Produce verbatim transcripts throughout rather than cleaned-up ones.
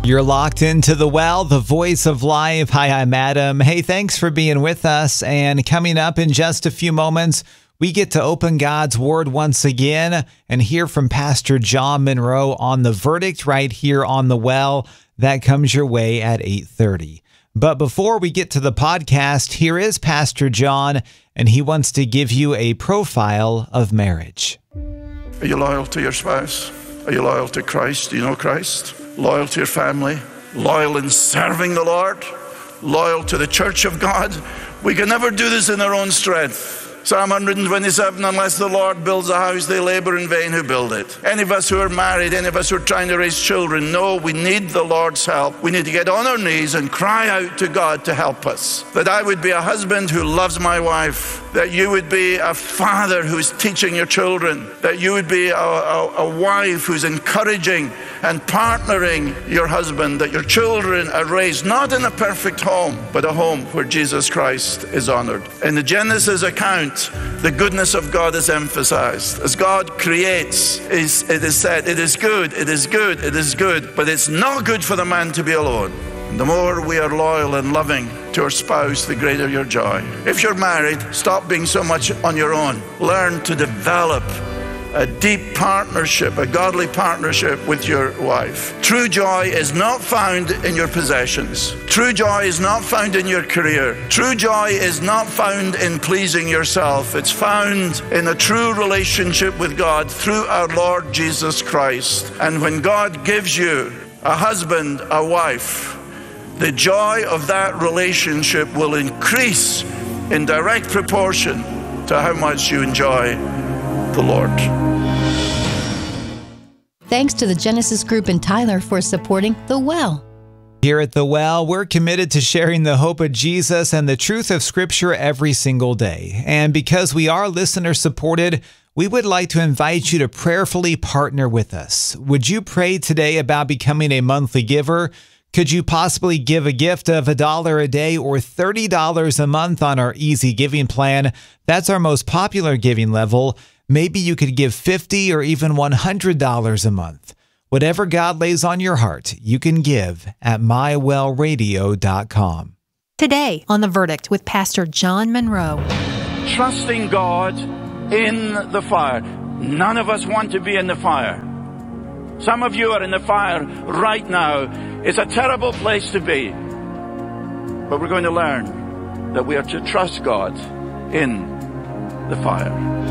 You're locked into The Well, the voice of life. Hi, I'm Adam. Hey, thanks for being with us. And coming up in just a few moments, we get to open God's Word once again and hear from Pastor John Monroe on The Verdict right here on The Well. That comes your way at eight thirty. But before we get to the podcast, here is Pastor John, and he wants to give you a profile of marriage. Are you loyal to your spouse? Are you loyal to Christ? Do you know Christ? Loyal to your family? Loyal in serving the Lord? Loyal to the church of God? We can never do this in our own strength. Psalm one twenty-seven, unless the Lord builds a house, they labor in vain who build it. Any of us who are married, any of us who are trying to raise children, know we need the Lord's help. We need to get on our knees and cry out to God to help us. That I would be a husband who loves my wife. That you would be a father who's teaching your children. That you would be a, a, a wife who's encouraging and partnering your husband. That your children are raised not in a perfect home, but a home where Jesus Christ is honored. In the Genesis account, the goodness of God is emphasized. As God creates, it is said, it is good, it is good, it is good, but it's not good for the man to be alone. And the more we are loyal and loving to our spouse, the greater your joy. If you're married, stop being so much on your own. Learn to develop a deep partnership, a godly partnership with your wife. True joy is not found in your possessions. True joy is not found in your career. True joy is not found in pleasing yourself. It's found in a true relationship with God through our Lord Jesus Christ. And when God gives you a husband, a wife, the joy of that relationship will increase in direct proportion to how much you enjoy the Lord. Thanks to the Genesis Group in Tyler for supporting The Well. Here at The Well, we're committed to sharing the hope of Jesus and the truth of Scripture every single day. And because we are listener-supported, we would like to invite you to prayerfully partner with us. Would you pray today about becoming a monthly giver? Could you possibly give a gift of a dollar a day or thirty dollars a month on our Easy Giving plan? That's our most popular giving level. Maybe you could give fifty dollars or even one hundred dollars a month. Whatever God lays on your heart, you can give at my well radio dot com. Today on The Verdict with Pastor John Monroe. Trusting God in the fire. None of us want to be in the fire. Some of you are in the fire right now. It's a terrible place to be. But we're going to learn that we are to trust God in the fire.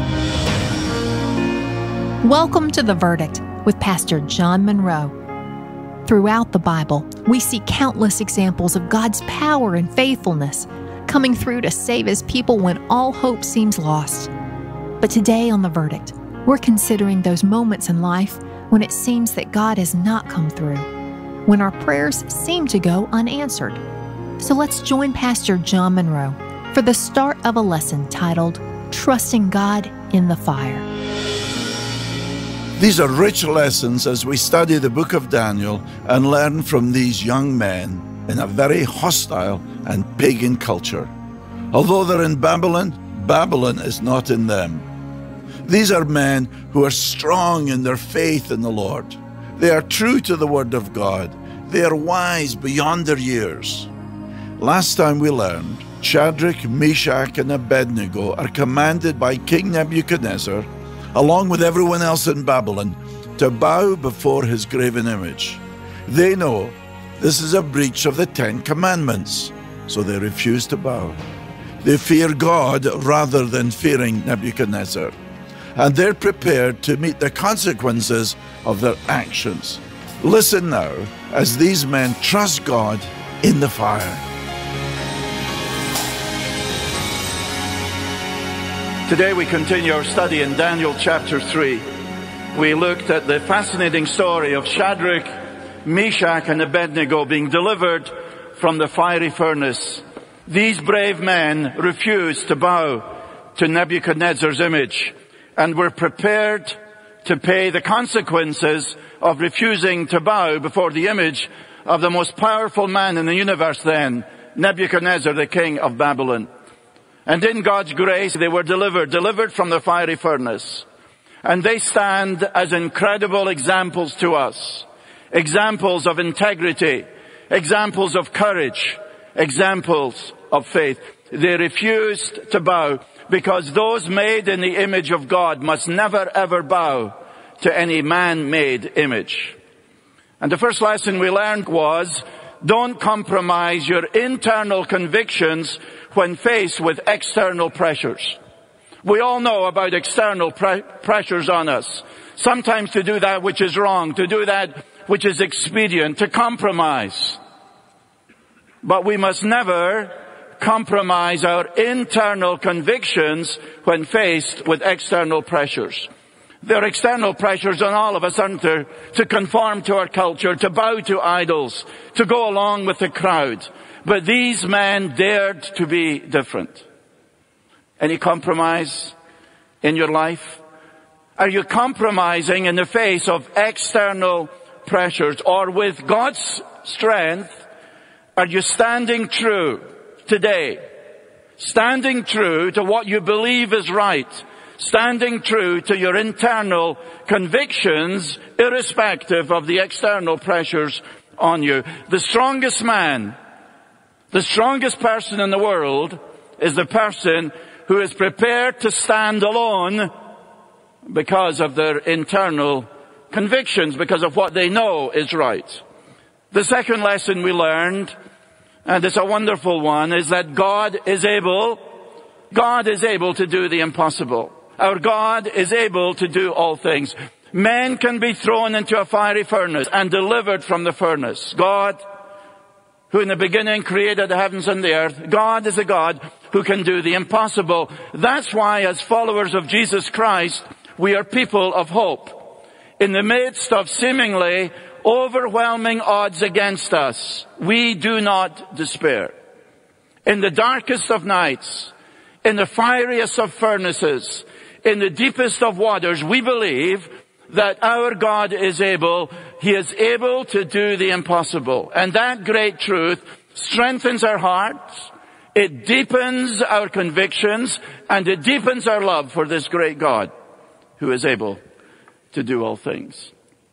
Welcome to The Verdict with Pastor John Monroe. Throughout the Bible, we see countless examples of God's power and faithfulness coming through to save His people when all hope seems lost. But today on The Verdict, we're considering those moments in life when it seems that God has not come through, when our prayers seem to go unanswered. So let's join Pastor John Monroe for the start of a lesson titled, Trusting God in the Fire. These are rich lessons as we study the book of Daniel and learn from these young men in a very hostile and pagan culture. Although they're in Babylon, Babylon is not in them. These are men who are strong in their faith in the Lord. They are true to the Word of God. They are wise beyond their years. Last time we learned, Shadrach, Meshach, and Abednego are commanded by King Nebuchadnezzar, along with everyone else in Babylon, to bow before his graven image. They know this is a breach of the Ten Commandments, so they refuse to bow. They fear God rather than fearing Nebuchadnezzar, and they're prepared to meet the consequences of their actions. Listen now as these men trust God in the fire. Today we continue our study in Daniel chapter three. We looked at the fascinating story of Shadrach, Meshach, and Abednego being delivered from the fiery furnace. These brave men refused to bow to Nebuchadnezzar's image and were prepared to pay the consequences of refusing to bow before the image of the most powerful man in the universe then, Nebuchadnezzar, the king of Babylon. And in God's grace, they were delivered, delivered from the fiery furnace. And they stand as incredible examples to us examples of integrity, examples of courage, examples of faith. They refused to bow because those made in the image of God must never ever bow to any man-made image. And the first lesson we learned was, don't compromise your internal convictions when faced with external pressures. We all know about external pre- pressures on us. Sometimes to do that which is wrong, to do that which is expedient, to compromise. But we must never compromise our internal convictions when faced with external pressures. There are external pressures on all of us, aren't there? To conform to our culture, to bow to idols, to go along with the crowd. But these men dared to be different. Any compromise in your life? Are you compromising in the face of external pressures? Or with God's strength, are you standing true today? Standing true to what you believe is right. Standing true to your internal convictions, irrespective of the external pressures on you. The strongest man, the strongest person in the world is the person who is prepared to stand alone because of their internal convictions, because of what they know is right. The second lesson we learned, and it's a wonderful one, is that God is able, God is able to do the impossible. Our God is able to do all things. Men can be thrown into a fiery furnace and delivered from the furnace. God, who in the beginning created the heavens and the earth, God is a God who can do the impossible. That's why, as followers of Jesus Christ, we are people of hope. In the midst of seemingly overwhelming odds against us, we do not despair. In the darkest of nights, in the fieriest of furnaces, in the deepest of waters, we believe that our God is able, He is able to do the impossible. And that great truth strengthens our hearts, it deepens our convictions, and it deepens our love for this great God who is able to do all things.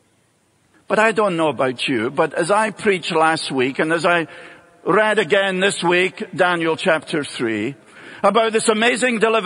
But I don't know about you, but as I preached last week, and as I read again this week, Daniel chapter three, about this amazing deliverance